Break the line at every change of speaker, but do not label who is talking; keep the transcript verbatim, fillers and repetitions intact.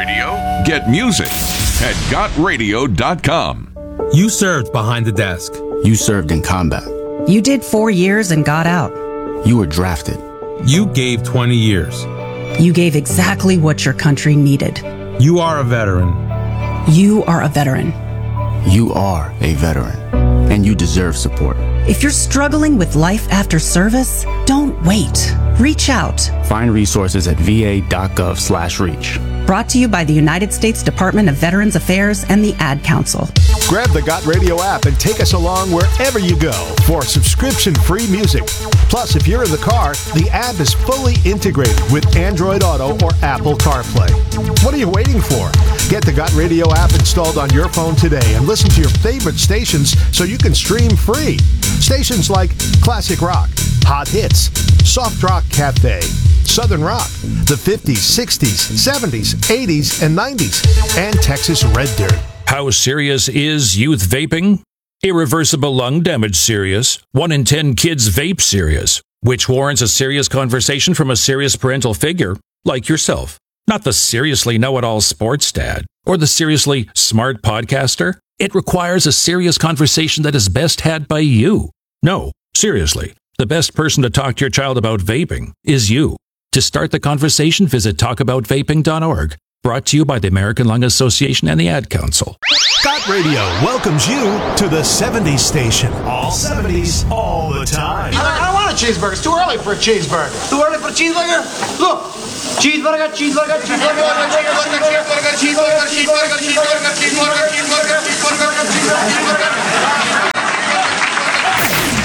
radio? Get music at got radio dot com.
You served behind the desk.
You served in combat.
You did four years and got out.
You were drafted.
You gave twenty years.
You gave exactly what your country needed.
You are a veteran.
You are a veteran.
You are a veteran, and you deserve support.
If you're struggling with life after service, don't wait. Reach out.
Find resources at v a dot gov slash reach.
Brought to you by the United States Department of Veterans Affairs and the Ad Council.
Grab the Got Radio app and take us along wherever you go for subscription-free music. Plus, if you're in the car, the app is fully integrated with Android Auto or Apple CarPlay. What are you waiting for? Get the Got Radio app installed on your phone today and listen to your favorite stations so you can stream free. Stations like Classic Rock, Hot Hits, Soft Rock Cafe, Southern Rock, the fifties, sixties, seventies, eighties, and nineties, and Texas Red Dirt.
How serious is youth vaping? Irreversible lung damage serious. One in ten kids vape serious, which warrants a serious conversation from a serious parental figure like yourself. Not the seriously know-it-all sports dad or the seriously smart podcaster. It requires a serious conversation that is best had by you. No, seriously, the best person to talk to your child about vaping is you. To start the conversation, visit talk about vaping dot org. Brought to you by the American Lung Association and the Ad Council.
Got Radio welcomes you to the seventies station. All seventies, all the time.
I don't want a cheeseburger. It's too early for a cheeseburger. Too early for a cheeseburger? Look. Cheeseburger, cheeseburger, cheeseburger, cheeseburger, cheeseburger, cheeseburger, cheeseburger, cheeseburger, cheeseburger, cheeseburger, cheeseburger, cheeseburger, cheeseburger.